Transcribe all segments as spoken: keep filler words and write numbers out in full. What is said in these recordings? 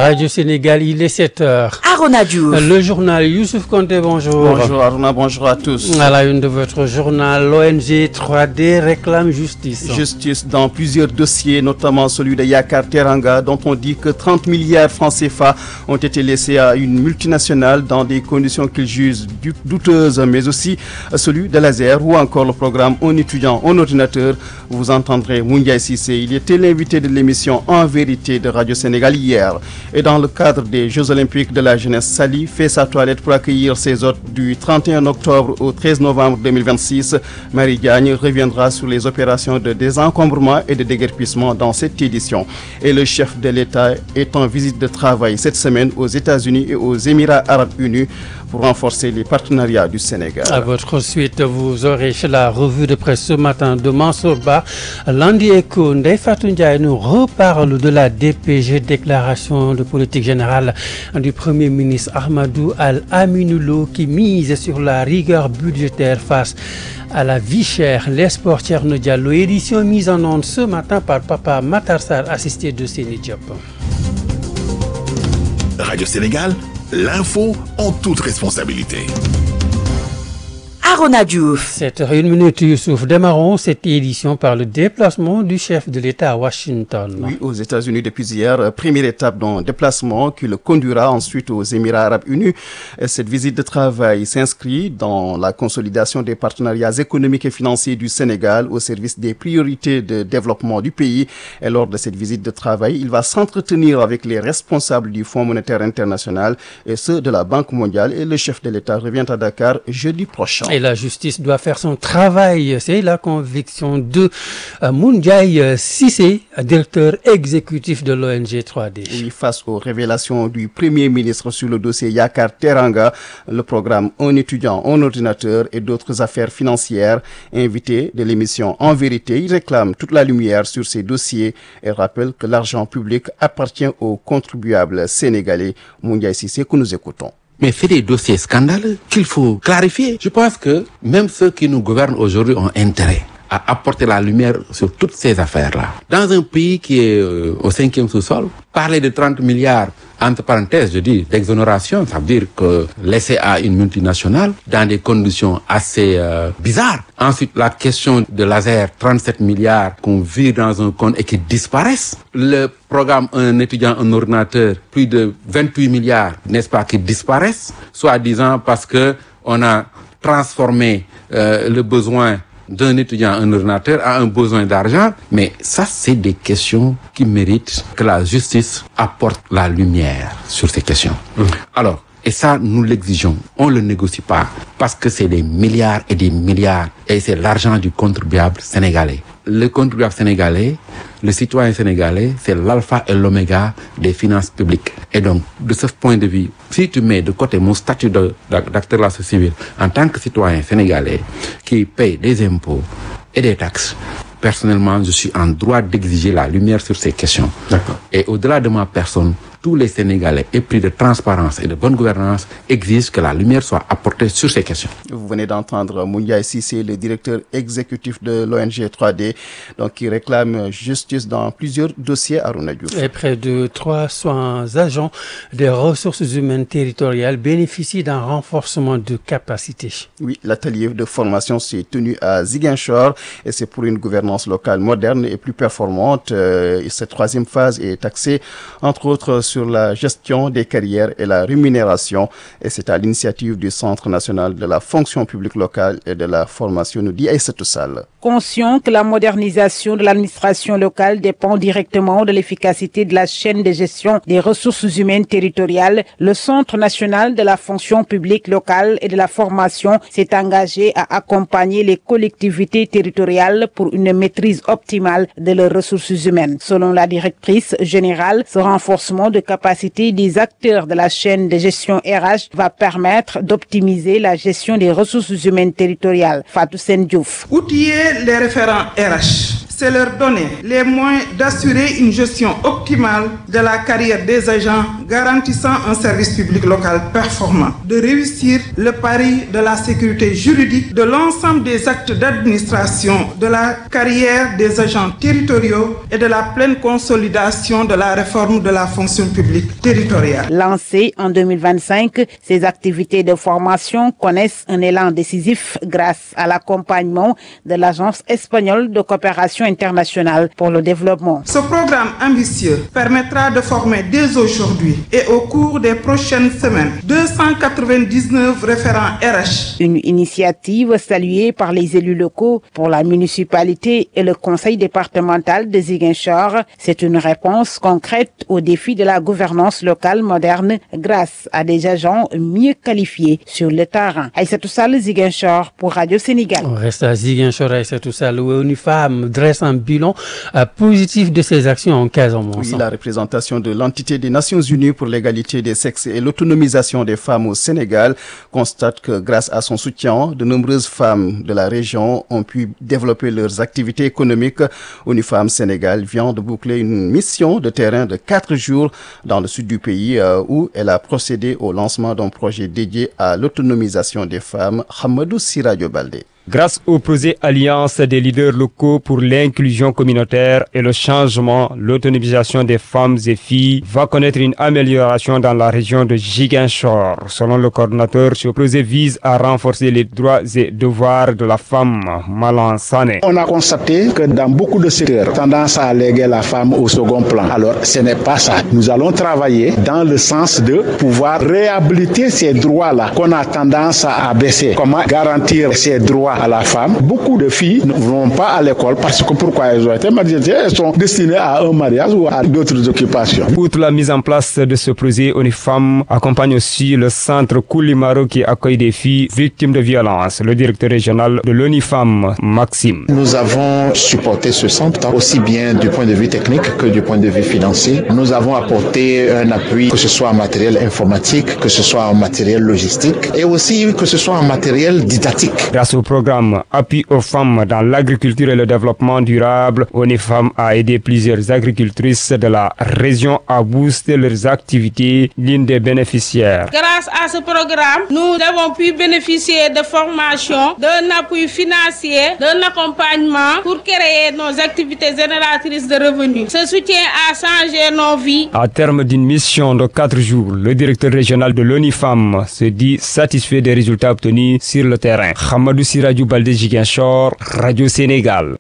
Radio Sénégal, il est sept heures. Arona Diouf. Le journal Youssouf Konté, bonjour. Bonjour Arona, bonjour à tous. À la une de votre journal, l'O N G trois D réclame justice. Justice dans plusieurs dossiers, notamment celui de Yakar Teranga, dont on dit que trente milliards francs C F A ont été laissés à une multinationale dans des conditions qu'ils jugent douteuses, mais aussi celui de Laser ou encore le programme Un étudiant, un ordinateur. Vous entendrez Moundiaï Cissé, il était l'invité de l'émission En vérité de Radio Sénégal hier. Et dans le cadre des Jeux Olympiques de la jeunesse, Sali fait sa toilette pour accueillir ses hôtes du trente et un octobre au treize novembre deux mille vingt-six. Marie Diagne reviendra sur les opérations de désencombrement et de déguerpissement dans cette édition. Et le chef de l'État est en visite de travail cette semaine aux États-Unis et aux Émirats arabes unis pour renforcer les partenariats du Sénégal. À votre suite, vous aurez la revue de presse ce matin de Mansour Ba. Lundi Echo, Ndeye Fatou Ndiaye nous reparle de la D P G, déclaration de politique générale du Premier ministre Ahmadou Al-Aminoulo qui mise sur la rigueur budgétaire face à la vie chère. Les sports Thierno Diallo, édition mise en onde ce matin par Papa Matar Sarr, assisté de Séni Diop. Radio Sénégal, l'info en toute responsabilité. Arona Diouf. sept heures une minute, Youssouf. Démarrons cette édition par le déplacement du chef de l'État à Washington. Oui, aux États-Unis depuis hier, première étape d'un déplacement qui le conduira ensuite aux Émirats arabes unis. Cette visite de travail s'inscrit dans la consolidation des partenariats économiques et financiers du Sénégal au service des priorités de développement du pays. Et lors de cette visite de travail, il va s'entretenir avec les responsables du Fonds monétaire international et ceux de la Banque mondiale. Et le chef de l'État revient à Dakar jeudi prochain. Et la justice doit faire son travail. C'est la conviction de euh, Moundiaï Cissé, directeur exécutif de l'O N G trois D. Oui, face aux révélations du Premier ministre sur le dossier Yakar Teranga, le programme Un étudiant, un ordinateur et d'autres affaires financières, invité de l'émission En vérité, il réclame toute la lumière sur ces dossiers et rappelle que l'argent public appartient aux contribuables sénégalais. Moundiaï Cissé, que nous écoutons. Mais c'est des dossiers scandaleux qu'il faut clarifier. Je pense que même ceux qui nous gouvernent aujourd'hui ont intérêt à apporter la lumière sur toutes ces affaires-là. Dans un pays qui est euh, au cinquième sous-sol, parler de trente milliards, entre parenthèses, je dis, d'exonération, ça veut dire que laisser à une multinationale dans des conditions assez euh, bizarres. Ensuite, la question de Laser, trente-sept milliards qu'on vire dans un compte et qui disparaissent. Le programme Un étudiant, un ordinateur, plus de vingt-huit milliards, n'est-ce pas, qui disparaissent, soi-disant parce que on a transformé euh, le besoin d'un étudiant, un ordinateur, a un besoin d'argent. Mais ça, c'est des questions qui méritent que la justice apporte la lumière sur ces questions. Mmh. Alors, et ça, nous l'exigeons. On ne le négocie pas parce que c'est des milliards et des milliards et c'est l'argent du contribuable sénégalais. Le contribuable sénégalais, le citoyen sénégalais, c'est l'alpha et l'oméga des finances publiques. Et donc, de ce point de vue, si tu mets de côté mon statut de, d'acteur de la société civile, en tant que citoyen sénégalais qui paye des impôts et des taxes, personnellement, je suis en droit d'exiger la lumière sur ces questions. D'accord. Et au-delà de ma personne, tous les Sénégalais épris de transparence et de bonne gouvernance exigent que la lumière soit apportée sur ces questions. Vous venez d'entendre Moundiaï Cissé, le directeur exécutif de l'O N G trois D, donc qui réclame justice dans plusieurs dossiers à Arona Diouf. Et près de trois cents agents des ressources humaines territoriales bénéficient d'un renforcement de capacité. Oui, l'atelier de formation s'est tenu à Ziguinchor et c'est pour une gouvernance locale moderne et plus performante. Euh, cette troisième phase est axée, entre autres, sur la gestion des carrières et la rémunération. Et c'est à l'initiative du Centre national de la fonction publique locale et de la formation, nous dit Aïssatou Sall. Conscient que la modernisation de l'administration locale dépend directement de l'efficacité de la chaîne de gestion des ressources humaines territoriales, le Centre national de la fonction publique locale et de la formation s'est engagé à accompagner les collectivités territoriales pour une maîtrise optimale de leurs ressources humaines. Selon la directrice générale, ce renforcement de capacité des acteurs de la chaîne de gestion R H va permettre d'optimiser la gestion des ressources humaines territoriales. Fatou Sen Diouf. Outiller les référents R H, c'est leur donner les moyens d'assurer une gestion optimale de la carrière des agents garantissant un service public local performant, de réussir le pari de la sécurité juridique de l'ensemble des actes d'administration de la carrière des agents territoriaux et de la pleine consolidation de la réforme de la fonction publique territoriale. Lancées en deux mille vingt-cinq, ces activités de formation connaissent un élan décisif grâce à l'accompagnement de l'Agence espagnole de coopération internationale pour le développement. Ce programme ambitieux permettra de former dès aujourd'hui et au cours des prochaines semaines deux cent quatre-vingt-dix-neuf référents R H. Une initiative saluée par les élus locaux pour la municipalité et le conseil départemental de Ziguinchor. C'est une réponse concrète aux défis de la gouvernance locale moderne grâce à des agents mieux qualifiés sur le terrain. Aïssatou Sall, Ziguinchor pour Radio Sénégal. On reste à Ziguinchor, Aïssatou Sall, où une femme dresse un bilan euh, positif de ses actions en Casamance. Oui, la représentation de l'entité des Nations Unies pour l'égalité des sexes et l'autonomisation des femmes au Sénégal constate que grâce à son soutien, de nombreuses femmes de la région ont pu développer leurs activités économiques. Unifam Sénégal vient de boucler une mission de terrain de quatre jours dans le sud du pays euh, où elle a procédé au lancement d'un projet dédié à l'autonomisation des femmes. Hamadou Siradio Baldé. Grâce au projet Alliance des leaders locaux pour l'inclusion communautaire et le changement, l'autonomisation des femmes et filles va connaître une amélioration dans la région de Ziguinchor. Selon le coordinateur, ce projet vise à renforcer les droits et devoirs de la femme. Malan Sané. On a constaté que dans beaucoup de secteurs, tendance à léguer la femme au second plan. Alors, ce n'est pas ça. Nous allons travailler dans le sens de pouvoir réhabiliter ces droits-là qu'on a tendance à abaisser. Comment garantir ces droits à la femme? Beaucoup de filles ne vont pas à l'école parce que pourquoi elles ont été mariées? Elles sont destinées à un mariage ou à d'autres occupations. Outre la mise en place de ce projet, Unifam accompagne aussi le centre Koulimaro qui accueille des filles victimes de violences. Le directeur régional de l'Unifam, Maxime. Nous avons supporté ce centre aussi bien du point de vue technique que du point de vue financier. Nous avons apporté un appui, que ce soit en matériel informatique, que ce soit en matériel logistique et aussi que ce soit en matériel didactique. Grâce au programme Appui aux femmes dans l'agriculture et le développement durable, Unifam a aidé plusieurs agricultrices de la région à booster leurs activités. L'une des bénéficiaires. Grâce à ce programme, nous avons pu bénéficier de formations, d'un appui financier, d'un accompagnement pour créer nos activités génératrices de revenus. Ce soutien a changé nos vies. À terme d'une mission de quatre jours, le directeur régional de l'Unifam se dit satisfait des résultats obtenus sur le terrain. Hamadou Siradio Baldé, Ziguinchor, Radio Sénégal.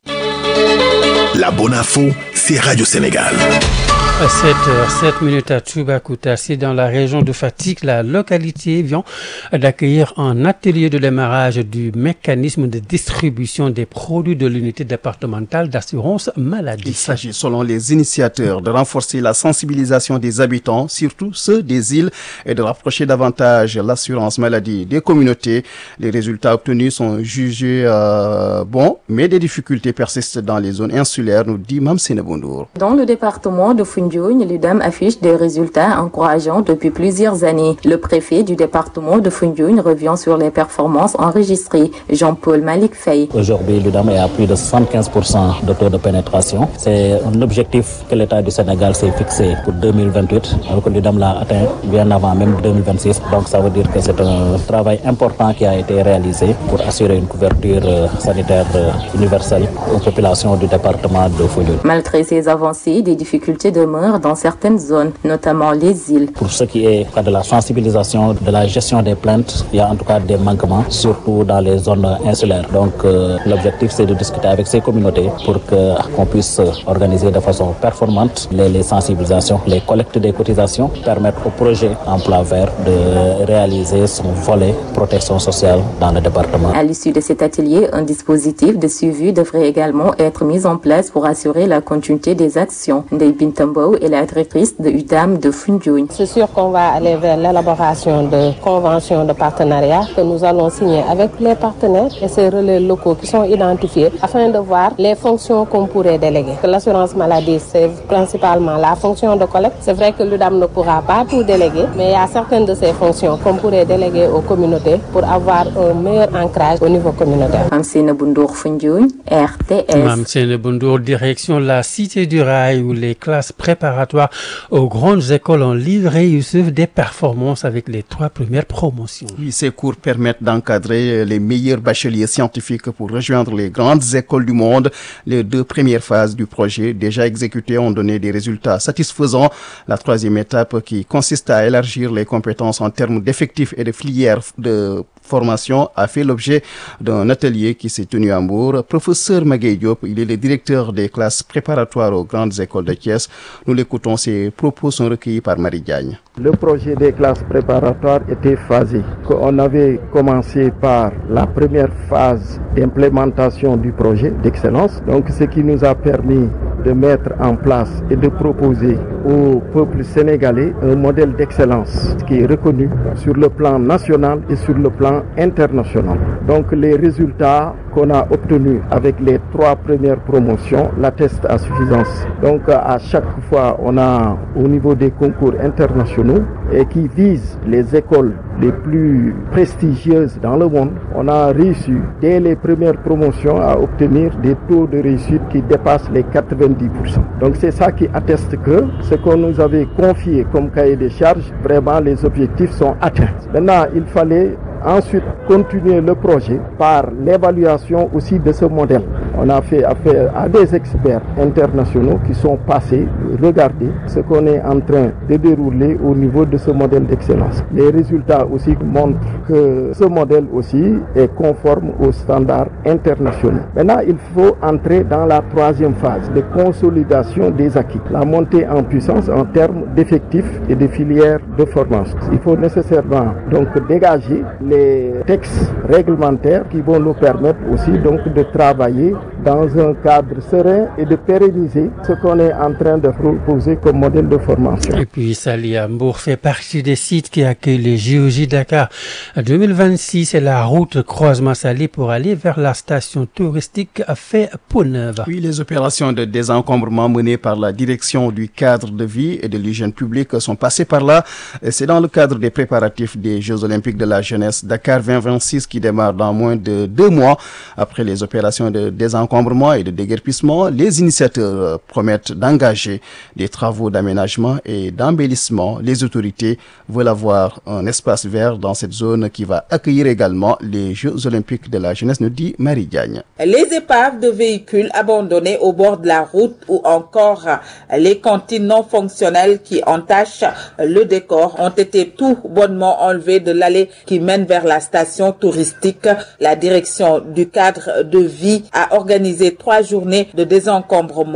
La bonne info, c'est Radio Sénégal. À sept heures sept minutes à Toubacouta, c'est dans la région de Fatick. La localité vient d'accueillir un atelier de démarrage du mécanisme de distribution des produits de l'unité départementale d'assurance maladie. Il s'agit, selon les initiateurs, de renforcer la sensibilisation des habitants, surtout ceux des îles, et de rapprocher davantage l'assurance maladie des communautés. Les résultats obtenus sont jugés euh, bons, mais des difficultés persistent dans les zones insulaires, nous dit Mam Sénébondour. Dans le département de Foundiougne, l'U D A M affiche des résultats encourageants depuis plusieurs années. Le préfet du département de Foundiougne revient sur les performances enregistrées. Jean-Paul Malik Faye. Aujourd'hui, l'U D A M est à plus de soixante-quinze pour cent de taux de pénétration. C'est un objectif que l'État du Sénégal s'est fixé pour deux mille vingt-huit, alors que l'U D A M l'a atteint bien avant même deux mille vingt-six. Donc ça veut dire que c'est un travail important qui a été réalisé pour assurer une couverture sanitaire universelle aux populations du département de Foundiougne. Malgré ces avancées, des difficultés demeurent dans certaines zones, notamment les îles. Pour ce qui est de la sensibilisation, de la gestion des plaintes, il y a en tout cas des manquements, surtout dans les zones insulaires. Donc euh, l'objectif c'est de discuter avec ces communautés pour que, qu'on puisse organiser de façon performante les, les sensibilisations, les collectes des cotisations, permettre au projet Emploi Vert de réaliser son volet protection sociale dans le département. À l'issue de cet atelier, un dispositif de suivi devrait également être mis en place pour assurer la continuité des actions. Ndeye Bintambo Mbow est la directrice de U D A M de Foundiougne. C'est sûr qu'on va aller vers l'élaboration de conventions de partenariat que nous allons signer avec les partenaires et ces relais locaux qui sont identifiés afin de voir les fonctions qu'on pourrait déléguer. L'assurance maladie, c'est principalement la fonction de collecte. C'est vrai que l'U D A M ne pourra pas tout déléguer, mais il y a certaines de ces fonctions qu'on pourrait déléguer aux communautés pour avoir un meilleur ancrage au niveau communautaire. Mamsene Bundour Foundiougne, R T S. Mamsene Bundour, direction la Cité du Rail où les classes préparatoires aux grandes écoles ont livré Youssouf des performances avec les trois premières promotions. Oui, ces cours permettent d'encadrer les meilleurs bacheliers scientifiques pour rejoindre les grandes écoles du monde. Les deux premières phases du projet déjà exécutées ont donné des résultats satisfaisants. La troisième étape qui consiste à élargir les compétences en termes d'effectifs et de filières de formation a fait l'objet d'un atelier qui s'est tenu à Mbour. Professeur Magueye Diop, il est le directeur des classes préparatoires aux grandes écoles de Thiès. Nous l'écoutons, ses propos sont recueillis par Marie Diagne. Le projet des classes préparatoires était phasé. On avait commencé par la première phase d'implémentation du projet d'excellence, donc ce qui nous a permis de mettre en place et de proposer au peuple sénégalais un modèle d'excellence qui est reconnu sur le plan national et sur le plan international. Donc les résultats qu'on a obtenus avec les trois premières promotions l'attestent à suffisance. Donc à chaque fois on a au niveau des concours internationaux et qui visent les écoles les plus prestigieuses dans le monde, on a réussi dès les premières promotions à obtenir des taux de réussite qui dépassent les quatre-vingt-dix pour cent. Donc c'est ça qui atteste que ce qu'on nous avait confié comme cahier des charges, vraiment les objectifs sont atteints. Maintenant, il fallait ensuite continuer le projet par l'évaluation aussi de ce modèle. On a fait affaire à des experts internationaux qui sont passés regarder ce qu'on est en train de dérouler au niveau de ce modèle d'excellence. Les résultats aussi montrent que ce modèle aussi est conforme aux standards internationaux. Maintenant, il faut entrer dans la troisième phase de consolidation des acquis, la montée en puissance en termes d'effectifs et de filières de formation. Il faut nécessairement donc dégager les textes réglementaires qui vont nous permettre aussi donc de travailler dans un cadre serein et de pérenniser ce qu'on est en train de proposer comme modèle de formation. Et puis Sali à Mbour fait partie des sites qui accueillent les J O J Dakar deux mille vingt-six et la route croisement Sali pour aller vers la station touristique fait Peau Neuve. Oui, les opérations de désencombrement menées par la direction du cadre de vie et de l'hygiène publique sont passées par là. C'est dans le cadre des préparatifs des Jeux Olympiques de la jeunesse Dakar vingt vingt-six qui démarre dans moins de deux mois. Après les opérations de désencombrement et de déguerpissement, les initiateurs promettent d'engager des travaux d'aménagement et d'embellissement. Les autorités veulent avoir un espace vert dans cette zone qui va accueillir également les Jeux Olympiques de la jeunesse, nous dit Marie Diagne. Les épaves de véhicules abandonnés au bord de la route ou encore les cantines non fonctionnelles qui entachent le décor ont été tout bonnement enlevés de l'allée qui mène vers la station touristique. La direction du cadre de vie a organisé trois journées de désencombrement